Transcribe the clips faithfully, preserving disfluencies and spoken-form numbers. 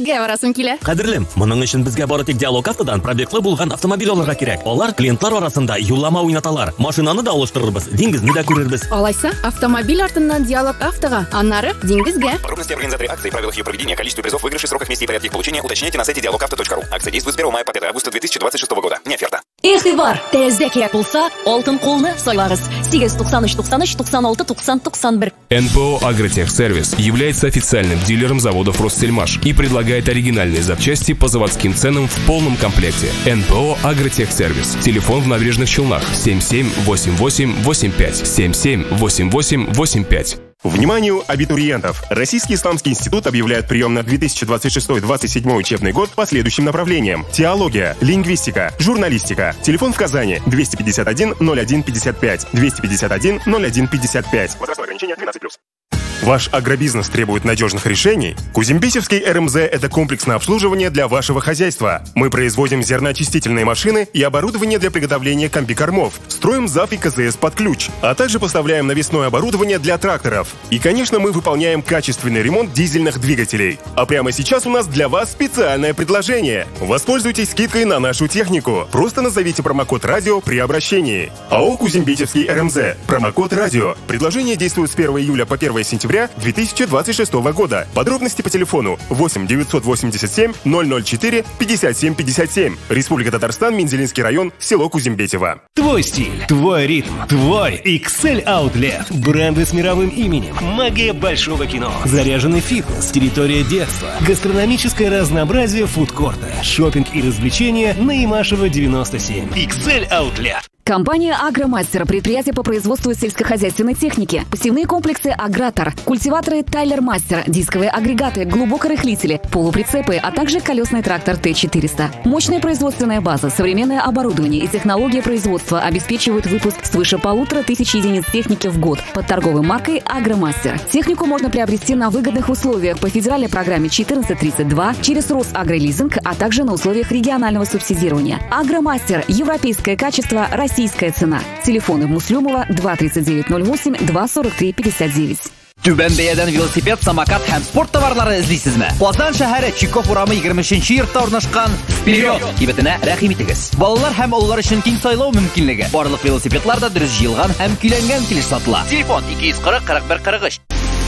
Sizga borasim kela. Qadrlim, buning uchun bizga bora tek Dialog Avtodan probekli bo'lgan avtomobil olishga kerak. Ular klientlar orasida yo'llanma o'ynatalar. Mashinani da olishtiramiz, dengizni da ko'ramiz. Olaysa, avtomobil ortidan Dialog Avtoga, anнары dengizga. Подробности организаторы акции, правилах ее проведения, количестве призов, выигрышей, сроках, месте и порядке их получения уточняйте на сайте диалог авто точка ру. Акция действует с первого мая по пятое августа две тысячи двадцать шестого года. Не оферта. Иг'тibor, tezda kerak bo'lsa, oltin qo'lni soylarsiz. восемь то'qson uch to'qson uch to'qson olti to'qson to'qson bir. эн пэ о «Агротехсервис» является официальным дилером заводов «Россельмаш» и предлагает оригинальные запчасти по заводским ценам в полном комплекте. эн пэ о «Агротехсервис». Телефон в Набережных Челнах семь семь восемь восемь восемь пять семь семь восемь восемь восемь пять. Вниманию абитуриентов! Российский исламский институт объявляет прием на две тысячи двадцать шестой — двадцать седьмой учебный год по следующим направлениям: теология, лингвистика, журналистика. Телефон в Казани двести пятьдесят один ноль один пятьдесят пять, двести пятьдесят один ноль один пятьдесят пять. Возрастное ограничение двенадцать плюс. Ваш агробизнес требует надежных решений? Кузембисевский эр эм зэ – это комплексное обслуживание для вашего хозяйства. Мы производим зерноочистительные машины и оборудование для приготовления комбикормов, строим ЗАФ и ка зэ эс под ключ, а также поставляем навесное оборудование для тракторов. И, конечно, мы выполняем качественный ремонт дизельных двигателей. А прямо сейчас у нас для вас специальное предложение. Воспользуйтесь скидкой на нашу технику. Просто назовите промокод «Радио» при обращении. АО «Кузембисевский эр эм зэ». Промокод «Радио». Предложение действует с первого июля по первое сентября две тысячи двадцать шестого года. Подробности по телефону восемь девятьсот восемьдесят семь ноль ноль четыре пятьдесят семь пятьдесят семь. Республика Татарстан, Мензелинский район, село Кузембетево. Твой стиль, твой ритм, твой икс эль Outlet. Бренды с мировым именем, магия большого кино, заряженный фитнес, территория детства, гастрономическое разнообразие фудкорта, шопинг и развлечения на Имашева девяносто семь. икс эль Outlet. Компания «Агромастер» – предприятие по производству сельскохозяйственной техники. Посевные комплексы «Агратор», культиваторы «Тайлер Мастер», дисковые агрегаты, глубокорыхлители, полуприцепы, а также колесный трактор тэ четыреста. Мощная производственная база, современное оборудование и технология производства обеспечивают выпуск свыше полутора тысяч единиц техники в год под торговой маркой «Агромастер». Технику можно приобрести на выгодных условиях по федеральной программе четырнадцать тридцать два, через Росагролизинг, а также на условиях регионального субсидирования. «Агромастер» – европейское качество, российская цена. Телефоны Муслюмова два тридцать девять ноль восемь два сорок три пятьдесят девять. Түбән бәядән велосипед, самокат һәм спорт товарлары эзлисезме? Казан шәһәре Чиков урамы егерменче йортта урнашкан Вперед! Кибетенә рәхим итегез. Балалар һәм олылар өчен киң сайлау мөмкинлеге. Барлык велосипедлар да дөрес җыелган һәм көйләнгән килеш сатыла. Телефон ике йөз кырык кырык бер кырык өч.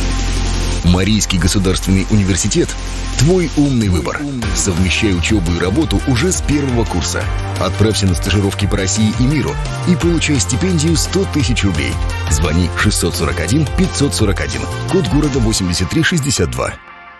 Марийский государственный университет – твой умный выбор. Совмещай учебу и работу уже с первого курса. Отправься на стажировки по России и миру и получай стипендию сто тысяч рублей. Звони шестьсот сорок один пятьсот сорок один. Код города восемьдесят три шестьдесят два.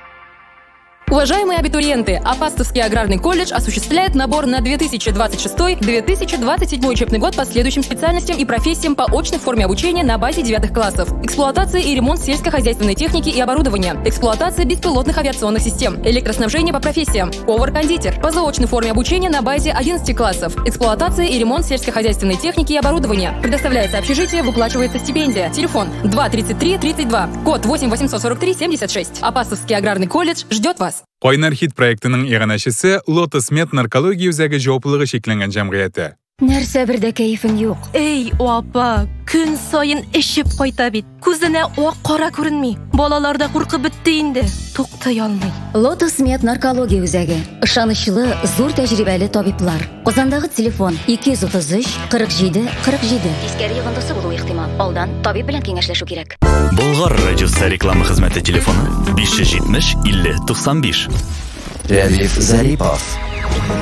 Уважаемые абитуриенты, Апастовский аграрный колледж осуществляет набор на две тысячи двадцать шестой — две тысячи двадцать седьмой учебный год по следующим специальностям и профессиям по очной форме обучения на базе девятых классов. Эксплуатация и ремонт сельскохозяйственной техники и оборудования. Эксплуатация беспилотных авиационных систем. Электроснабжение по профессиям. Повар-кондитер. По заочной форме обучения на базе одиннадцати классов. Эксплуатация и ремонт сельскохозяйственной техники и оборудования. Предоставляется общежитие, выплачивается стипендия. Телефон два тридцать три тридцать два. Код восемь восемьсот сорок три семьдесят шесть. Апастовский аграрный колледж ждет вас. Койнар хит проектының иганашысы Lotus Med наркология үзәге жауаплылыгы шекләнгән җәмгыяте. Нәрсә бердә кәефең юк? Эй, апа, күн сайын эшеп кайта бит. Күзенә ак кара күренми. Балалар да куркып бетте инде. Туктай алмый. Lotus Med наркология үзәге. Ышанычлы, зур тәҗрибәле табиблар. Казандагы телефон ике йөз утыз үч кырык җиде кырык җиде. Тискәре йогындысы булу ихтимал. Алдан табиб белән киңәшләшү кирәк. Болгар радиосы реклама хезмәте телефоны биш йөз җитмеш илле туксан биш. Рәдиф Зарипов.